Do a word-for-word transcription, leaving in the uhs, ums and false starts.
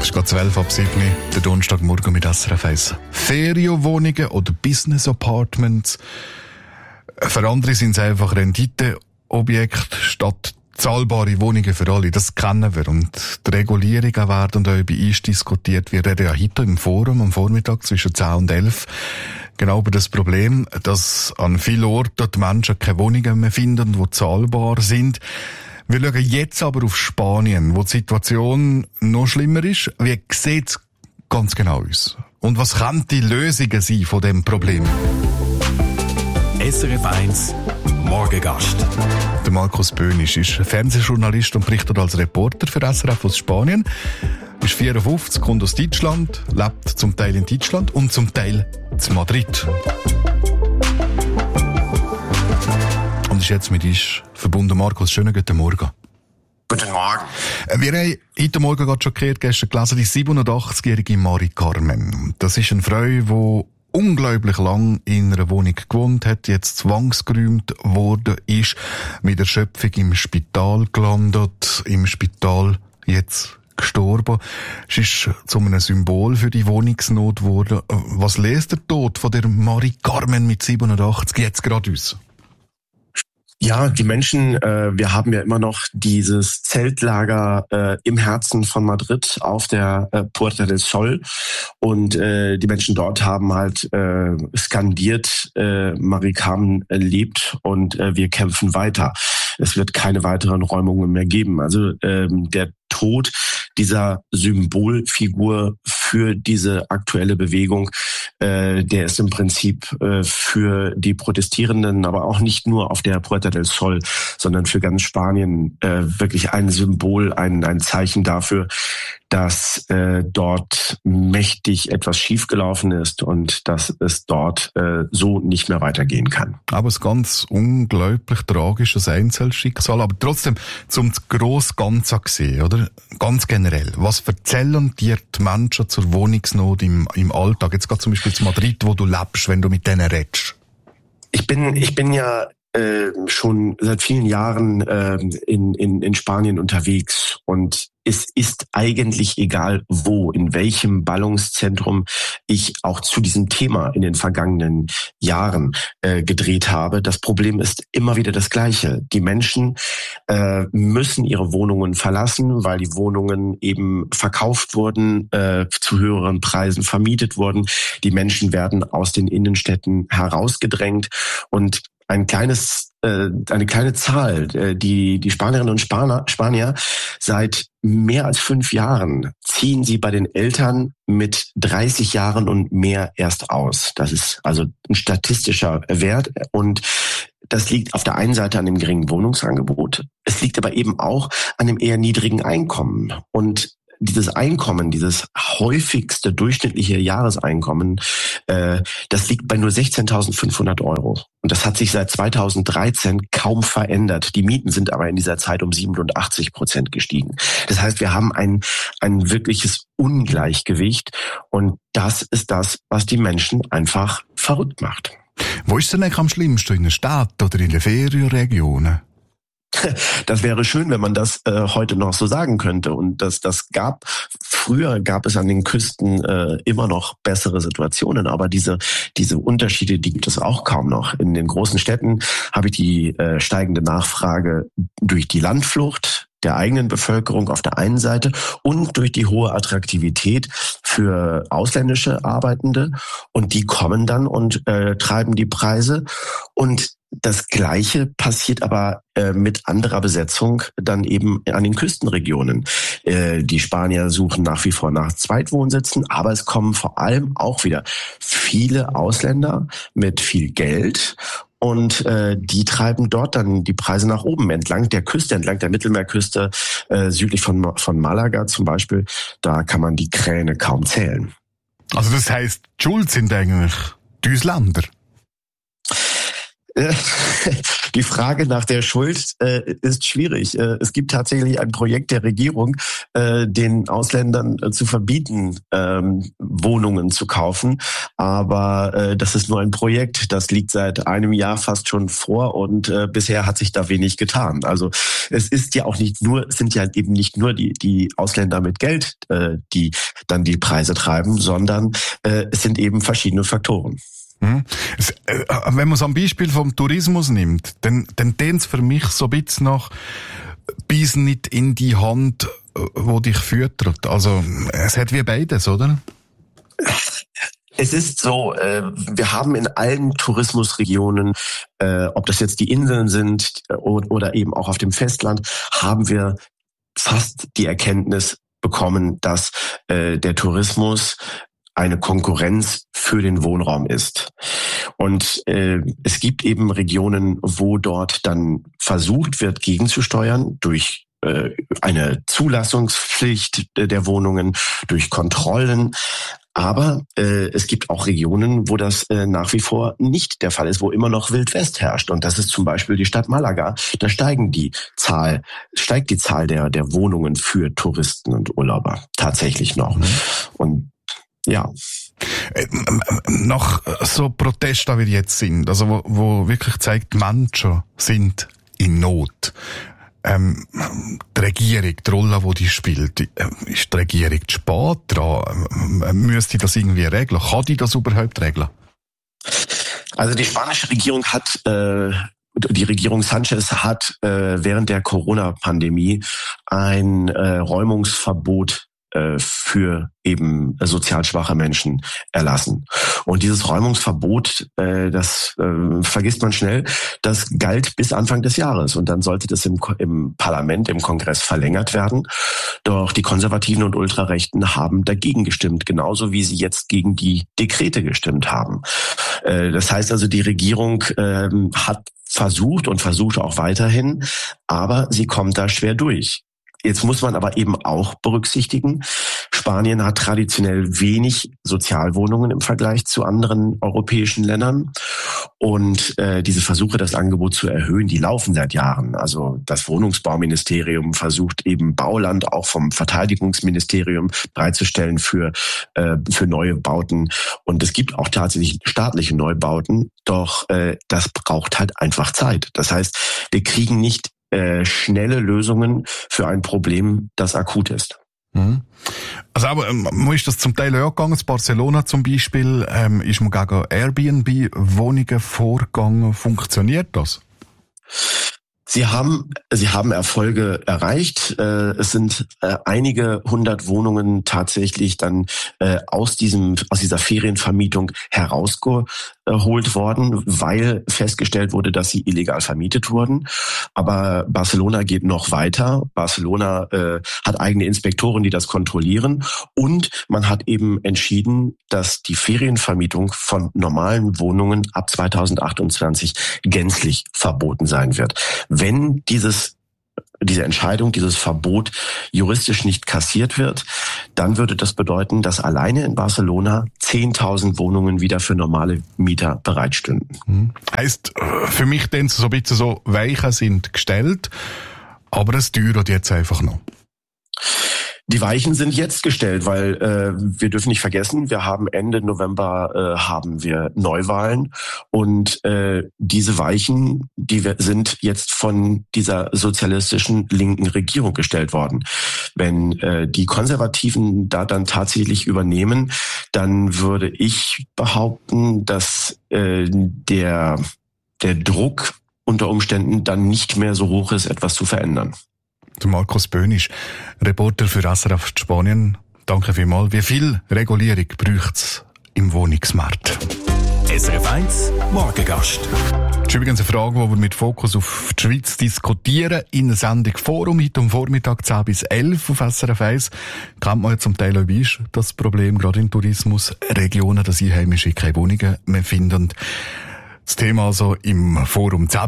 ist gerade zwölf ab sieben, der Donnerstagmorgen mit S R F eins. Ferienwohnungen oder Business Apartments. Für andere sind es einfach Renditeobjekte statt zahlbare Wohnungen für alle. Das kennen wir. Und die Regulierungen werden da bei uns diskutiert. Wir reden ja heute im Forum am Vormittag zwischen zehn und elf genau über das Problem, dass an vielen Orten die Menschen keine Wohnungen mehr finden, die zahlbar sind. Wir schauen jetzt aber auf Spanien, wo die Situation noch schlimmer ist. Wie sieht es ganz genau aus? Und was könnten die Lösungen sein von diesem Problem? S R F eins Morgengast. Der Markus Böhnisch ist Fernsehjournalist und berichtet als Reporter für S R F aus Spanien. Ist vierundfünfzig, kommt aus Deutschland, lebt zum Teil in Deutschland und zum Teil in Madrid. Und ist jetzt mit uns verbunden. Markus, schönen guten Morgen. Guten Morgen. Wir haben heute Morgen gerade schon gehört, gestern gelesen, die siebenundachtzigjährige Mari Carmen. Das ist eine Frau, die unglaublich lang in einer Wohnung gewohnt hat, jetzt zwangsgeräumt worden ist, mit Erschöpfung im Spital gelandet, im Spital jetzt gestorben. Sie ist zu einem Symbol für die Wohnungsnot geworden. Was lest der Tod von der Mari Carmen mit siebenundachtzig jetzt gerade aus? Ja, die Menschen, äh, wir haben ja immer noch dieses Zeltlager äh, im Herzen von Madrid auf der äh, Puerta del Sol und äh, die Menschen dort haben halt äh, skandiert, äh, Mari Carmen lebt und äh, wir kämpfen weiter. Es wird keine weiteren Räumungen mehr geben. Also ähm, der Tod dieser Symbolfigur für diese aktuelle Bewegung, äh, der ist im Prinzip äh, für die Protestierenden, aber auch nicht nur auf der Puerta del Sol, sondern für ganz Spanien äh, wirklich ein Symbol, ein, ein Zeichen dafür, dass äh, dort mächtig etwas schiefgelaufen ist und dass es dort äh, so nicht mehr weitergehen kann. Aber es ist ganz unglaublich tragisches Einzelschicksal, aber trotzdem zum grossen Ganzen gesehen, oder? Ganz generell. Was erzählen dir die Menschen zur Wohnungsnot im, im Alltag? Jetzt gerade zum Beispiel zu Madrid, wo du lebst, wenn du mit denen redest. Ich bin, ich bin ja äh, schon seit vielen Jahren äh, in, in, in Spanien unterwegs und es ist eigentlich egal wo, in welchem Ballungszentrum ich auch zu diesem Thema in den vergangenen Jahren äh, gedreht habe. Das Problem ist immer wieder das Gleiche. Die Menschen äh, müssen ihre Wohnungen verlassen, weil die Wohnungen eben verkauft wurden, äh, zu höheren Preisen vermietet wurden. Die Menschen werden aus den Innenstädten herausgedrängt und ein kleines, äh, eine kleine Zahl, äh, die die Spanierinnen und Spaner, Spanier seit mehr als fünf Jahren ziehen sie bei den Eltern mit dreißig Jahren und mehr erst aus. Das ist also ein statistischer Wert und das liegt auf der einen Seite an dem geringen Wohnungsangebot. Es liegt aber eben auch an dem eher niedrigen Einkommen und dieses Einkommen, dieses häufigste durchschnittliche Jahreseinkommen, äh, das liegt bei nur sechzehntausendfünfhundert Euro. Und das hat sich seit zweitausenddreizehn kaum verändert. Die Mieten sind aber in dieser Zeit um siebenundachtzig Prozent gestiegen. Das heißt, wir haben ein, ein wirkliches Ungleichgewicht. Und das ist das, was die Menschen einfach verrückt macht. Wo ist denn eigentlich am schlimmsten? In der Stadt oder in den Ferienregionen? Das wäre schön, wenn man das äh, heute noch so sagen könnte. Und das, das gab, früher gab es an den Küsten äh, immer noch bessere Situationen, aber diese, diese Unterschiede, die gibt es auch kaum noch. In den großen Städten habe ich die äh, steigende Nachfrage durch die Landflucht der eigenen Bevölkerung auf der einen Seite und durch die hohe Attraktivität für ausländische Arbeitende. Und die kommen dann und äh, treiben die Preise. Und das Gleiche passiert aber äh, mit anderer Besetzung dann eben an den Küstenregionen. Äh, die Spanier suchen nach wie vor nach Zweitwohnsitzen, aber es kommen vor allem auch wieder viele Ausländer mit viel Geld. Und äh, die treiben dort dann die Preise nach oben, entlang der Küste, entlang der Mittelmeerküste, äh, südlich von, von Malaga zum Beispiel. Da kann man die Kräne kaum zählen. Also das heisst, die Schuld sind eigentlich die Ausländer? Die Frage nach der Schuld äh, ist schwierig. Äh, es gibt tatsächlich ein Projekt der Regierung, äh, den Ausländern äh, zu verbieten, ähm, Wohnungen zu kaufen. Aber äh, das ist nur ein Projekt, das liegt seit einem Jahr fast schon vor und äh, bisher hat sich da wenig getan. Also es ist ja auch nicht nur, es sind ja eben nicht nur die die Ausländer mit Geld, äh, die dann die Preise treiben, sondern äh, es sind eben verschiedene Faktoren. Hm. Es, äh, wenn man es am Beispiel vom Tourismus nimmt, dann, dann tönt es für mich so ein bisschen nach «Beiß nicht in die Hand, wo dich füttert». Also es hat wie beides, oder? Es ist so, äh, wir haben in allen Tourismusregionen, äh, ob das jetzt die Inseln sind äh, oder eben auch auf dem Festland, haben wir fast die Erkenntnis bekommen, dass äh, der Tourismus eine Konkurrenz für den Wohnraum ist. Und äh, es gibt eben Regionen, wo dort dann versucht wird, gegenzusteuern durch äh, eine Zulassungspflicht der Wohnungen, durch Kontrollen. Aber äh, es gibt auch Regionen, wo das äh, nach wie vor nicht der Fall ist, wo immer noch Wildwest herrscht. Und das ist zum Beispiel die Stadt Malaga. Da steigen die Zahl, steigt die Zahl der der Wohnungen für Touristen und Urlauber tatsächlich noch. Mhm. Und ja. Nach so Protesten, wie die jetzt sind, also wo, wo wirklich zeigt, Menschen sind in Not. Ähm, die Regierung, die Rolle, die die spielt, ist die Regierung zu spät dran? Müsste das irgendwie regeln? Kann die das überhaupt regeln? Also die spanische Regierung hat, äh, die Regierung Sanchez hat äh, während der Corona-Pandemie ein äh, Räumungsverbot für eben sozial schwache Menschen erlassen. Und dieses Räumungsverbot, äh, das äh, vergisst man schnell, das galt bis Anfang des Jahres. Und dann sollte das im, im Parlament, im Kongress verlängert werden. Doch die Konservativen und Ultrarechten haben dagegen gestimmt, genauso wie sie jetzt gegen die Dekrete gestimmt haben. Äh, das heißt also, die Regierung äh, hat versucht und versucht auch weiterhin, aber sie kommt da schwer durch. Jetzt muss man aber eben auch berücksichtigen, Spanien hat traditionell wenig Sozialwohnungen im Vergleich zu anderen europäischen Ländern. Und äh, diese Versuche, das Angebot zu erhöhen, die laufen seit Jahren. Also das Wohnungsbauministerium versucht eben Bauland auch vom Verteidigungsministerium bereitzustellen für, äh, für neue Bauten. Und es gibt auch tatsächlich staatliche Neubauten, doch äh, das braucht halt einfach Zeit. Das heißt, wir kriegen nicht Äh, schnelle Lösungen für ein Problem, das akut ist. Mhm. Also aber ähm, mir ist das zum Teil auch gegangen. In Barcelona zum Beispiel ähm, ist man gegen Airbnb-Wohnungen vorgegangen. Funktioniert das? Sie haben, Sie haben Erfolge erreicht. Äh, es sind äh, einige hundert Wohnungen tatsächlich dann äh, aus diesem, aus dieser Ferienvermietung herausgeholt worden, weil festgestellt wurde, dass sie illegal vermietet wurden. Aber Barcelona geht noch weiter. Barcelona äh, hat eigene Inspektoren, die das kontrollieren. Und man hat eben entschieden, dass die Ferienvermietung von normalen Wohnungen ab zweitausendachtundzwanzig gänzlich verboten sein wird. Wenn dieses, diese Entscheidung, dieses Verbot juristisch nicht kassiert wird, dann würde das bedeuten, dass alleine in Barcelona zehntausend Wohnungen wieder für normale Mieter bereitstünden. Hm. Heißt, für mich denn so ein bisschen so, Weichen sind gestellt, aber es dauert jetzt einfach noch. Die Weichen sind jetzt gestellt, weil äh, wir dürfen nicht vergessen, wir haben Ende November äh, haben wir Neuwahlen und äh, diese Weichen, die wir, sind jetzt von dieser sozialistischen linken Regierung gestellt worden. Wenn äh, die Konservativen da dann tatsächlich übernehmen, dann würde ich behaupten, dass äh, der der Druck unter Umständen dann nicht mehr so hoch ist, etwas zu verändern. Der Markus Böhnisch, Reporter für S R F Spanien. Danke vielmals. Wie viel Regulierung braucht es im Wohnungsmarkt? S R F eins Morgengast. Das ist übrigens eine Frage, die wir mit Fokus auf die Schweiz diskutieren. In der Sendung Forum heute am Vormittag zehn bis elf auf S R F eins. Kennt man ja zum Teil auch, wie ist das Problem, gerade in Tourismusregionen, dass Einheimische keine Wohnungen mehr finden. Das Thema also im Forum zehn